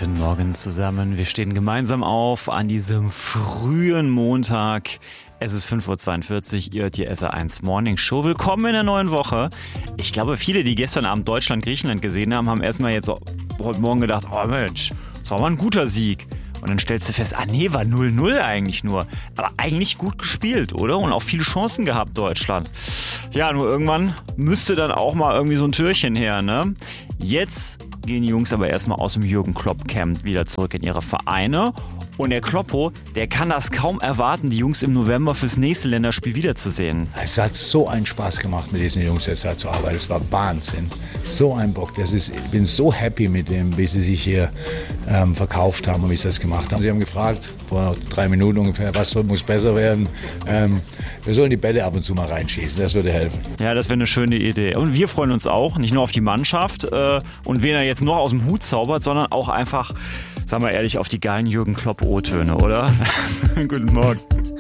Guten Morgen zusammen. Wir stehen gemeinsam auf an diesem frühen Montag. Es ist 5.42 Uhr, ihr hört die SR1 Morning Show. Willkommen in der neuen Woche. Ich glaube, viele, die gestern Abend Deutschland-Griechenland gesehen haben, haben erstmal jetzt heute Morgen gedacht, oh Mensch, das war mal ein guter Sieg. Und dann stellst du fest, nee, war 0-0 eigentlich nur. Aber eigentlich gut gespielt, oder? Und auch viele Chancen gehabt, Deutschland. Ja, nur irgendwann müsste dann auch mal irgendwie so ein Türchen her, ne? Jetzt gehen die Jungs aber erstmal aus dem Jürgen-Klopp-Camp wieder zurück in ihre Vereine. Und der Kloppo, der kann das kaum erwarten, die Jungs im November fürs nächste Länderspiel wiederzusehen. Es hat so einen Spaß gemacht, mit diesen Jungs jetzt da zu arbeiten. Es war Wahnsinn. So ein Bock. Ich bin so happy mit dem, wie sie sich hier verkauft haben und wie sie das gemacht haben. Sie haben gefragt, vor 3 Minuten ungefähr, was muss besser werden. Wir sollen die Bälle ab und zu mal reinschießen, das würde helfen. Ja, das wäre eine schöne Idee. Und wir freuen uns auch, nicht nur auf die Mannschaft und wen er jetzt noch aus dem Hut zaubert, sondern auch einfach, sagen wir ehrlich, auf die geilen Jürgen Klopp O-Töne, oder? Guten Morgen.